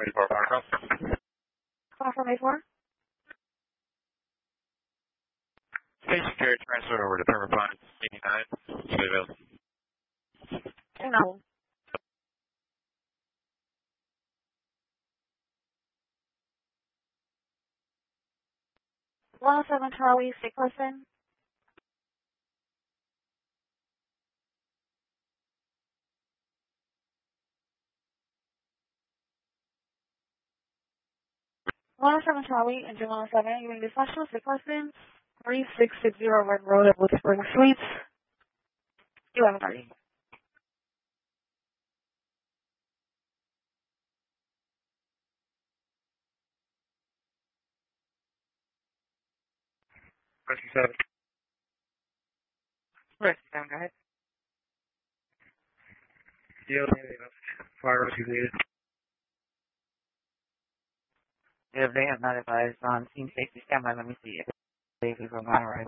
84 Fire Call. Platform 84. Station carrier transfer over to Perma Pines 89. Stay available. No. 107 Charlie, sick person. Charlie, engine 107, you the special sick person, 3660 Red Road at Wood Spring Suites, 11:30. Rescue 7. Rescue 7, go ahead. Deal, fire rescue needed. If they have not advised on team safety standby, let me see if they can go on right.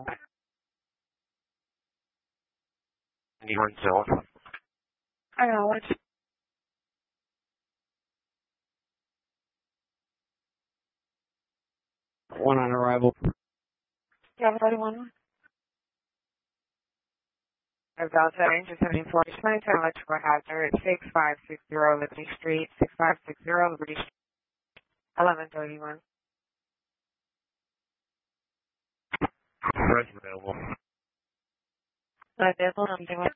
Anyone zone? I know, which. 1 on arrival. 11:31. About 774, 22 electrical hazard, 6560 Liberty Street, 6560 Liberty Street, 11:31. Rest available. Available, I'm doing.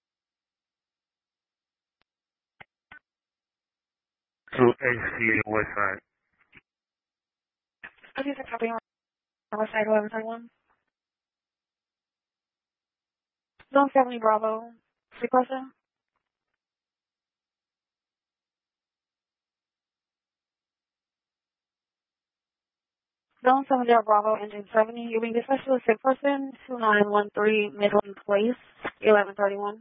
To AC West Side. Okay, so copy on West Side 11:31. Zone 70 Bravo, sick person. Zone 70 Bravo, engine 70, you'll be the special sick person, 2913 Midland Place, 11:31.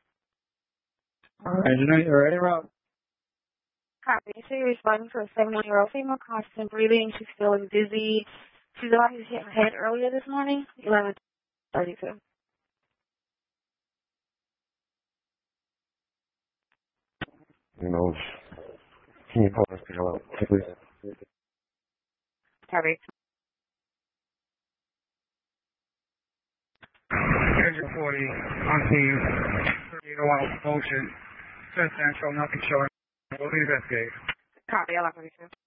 Alright, ready, route. Copy. So you're responding to a 71-year-old female, constant breathing. She's feeling dizzy. She's about to hit her head earlier this morning, 11:32. Who knows? Can you call us to help, please? Copy. Engine 40, on scene, 3801 motion, 10 Central, nothing showing. We'll investigate. Copy, 11:32.